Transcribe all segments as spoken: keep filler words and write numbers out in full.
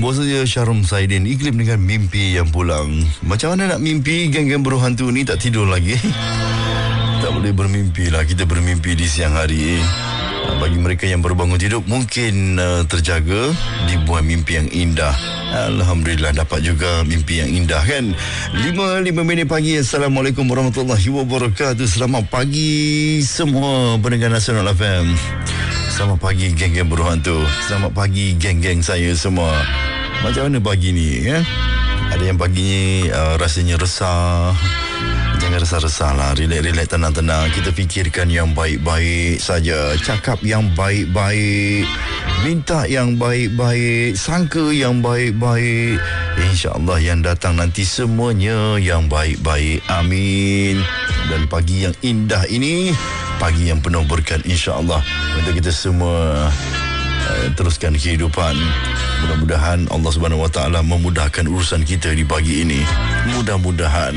Bawa saja Syarum Saidin, iklim dengan mimpi yang pulang. Macam mana nak mimpi? Geng-geng berhantu ni tak tidur lagi. Tak boleh bermimpi lah. Kita bermimpi di siang hari. Bagi mereka yang baru bangun tidur, mungkin uh, terjaga dibuat mimpi yang indah. Alhamdulillah dapat juga mimpi yang indah kan. lima lima minit pagi. Assalamualaikum warahmatullahi wabarakatuh. Selamat pagi semua pendengar Nasional F M. Selamat pagi geng-geng berhantu. Selamat pagi geng-geng saya semua. Macam mana pagi ni ya? Ada yang pagi ni uh, rasanya resah. Jangan resah-resah lah. Relax-relax, tenang-tenang. Kita fikirkan yang baik-baik saja. Cakap yang baik-baik. Minta yang baik-baik. Sangka yang baik-baik. InsyaAllah yang datang nanti semuanya yang baik-baik. Amin. Dan pagi yang indah ini, pagi yang penuh berkat insyaAllah untuk kita semua uh, teruskan kehidupan. Mudah-mudahan Allah Subhanahu Wa Taala memudahkan urusan kita di pagi ini. Mudah-mudahan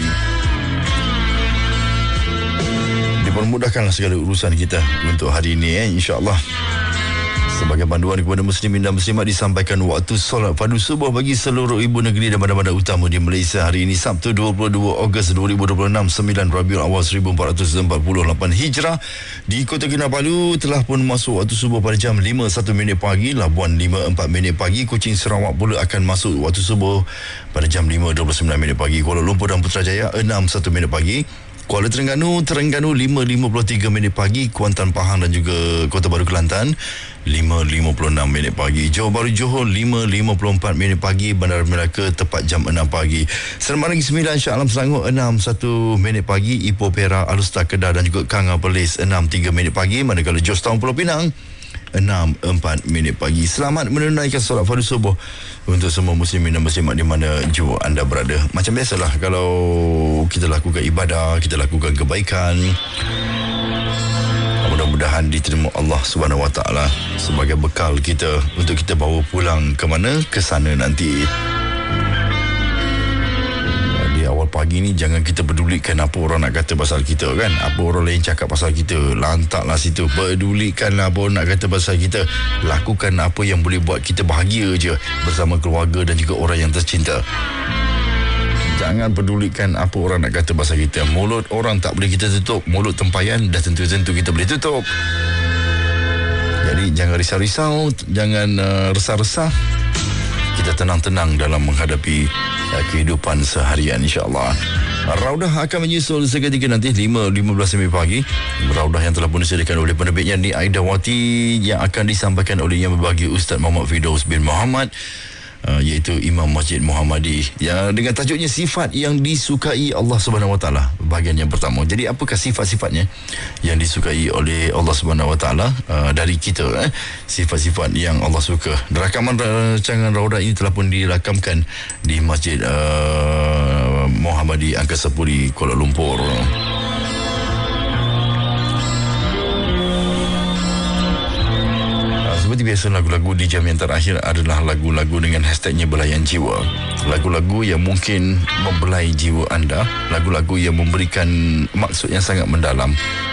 dipermudahkanlah segala urusan kita untuk hari ini eh, insyaAllah. Sebagai panduan kepada muslimin dan muslimat, disampaikan waktu solat fardu subuh bagi seluruh ibu negeri dan bandar-bandar utama di Malaysia hari ini Sabtu dua puluh dua Ogos dua ribu dua puluh enam, sembilan Rabiul Awal seribu empat ratus empat puluh lapan Hijrah. Di Kota Kinabalu telah pun masuk waktu subuh pada jam lima satu minit pagi. Labuan lima empat minit pagi. Kuching Sarawak pula akan masuk waktu subuh pada jam lima dua puluh sembilan minit pagi. Kuala Lumpur dan Putrajaya enam satu minit pagi. Kuala Terengganu, Terengganu lima lima puluh tiga minit pagi. Kuantan, Pahang dan juga Kota Baru Kelantan lima lima puluh enam minit pagi. Johor Bahru Johor lima lima puluh empat minit pagi. Bandar Melaka tepat jam enam pagi. Seremban Negeri Sembilan, Shah Alam Selangor enam satu minit pagi. Ipoh Perak, Alustar Kedah dan juga Kanga Perlis enam tiga minit pagi. Manakala Jos Town Pulau Pinang enam empat minit pagi. Selamat menunaikan solat fardu subuh untuk semua muslimin dan muslimat di mana jua anda berada. Macam biasalah, kalau kita lakukan ibadah, kita lakukan kebaikan, mudah-mudahan diterima Allah Subhanahu Wa Taala sebagai bekal kita untuk kita bawa pulang ke mana? Ke sana nanti. Di awal pagi ni jangan kita pedulikan apa orang nak kata pasal kita kan. Apa orang lain cakap pasal kita, lantaklah situ. Pedulikanlah apa orang nak kata pasal kita. Lakukan apa yang boleh buat kita bahagia je bersama keluarga dan juga orang yang tercinta. Jangan pedulikan apa orang nak kata pasal kita. Mulut orang tak boleh kita tutup. Mulut tempayan dah tentu-tentu kita boleh tutup. Jadi jangan risau-risau, jangan uh, resah-resah. Kita tenang-tenang dalam menghadapi uh, kehidupan seharian insya-Allah. Raudah akan menyusul seketika nanti lima lima belas minit pagi. Raudah yang telah pun disediakan oleh penerbitnya Ni Aidawati yang akan disampaikan oleh Yang Berbahagia Ustaz Muhammad Firdaus bin Muhammad, Uh, iaitu Imam Masjid Muhammadi, ya, dengan tajuknya sifat yang disukai Allah Subhanahu Wa Taala, bahagian yang pertama. Jadi apakah sifat-sifatnya yang disukai oleh Allah Subhanahu Wa Taala uh, dari kita eh? Sifat-sifat yang Allah suka. Rakaman rancangan Raudah ini telah pun dirakamkan di Masjid uh, Muhammadi Angkasa Puri, Kuala Lumpur. Seperti biasa, lagu-lagu di jam yang terakhir adalah lagu-lagu dengan hashtagnya Belayan Jiwa. Lagu-lagu yang mungkin membelai jiwa anda, lagu-lagu yang memberikan maksud yang sangat mendalam.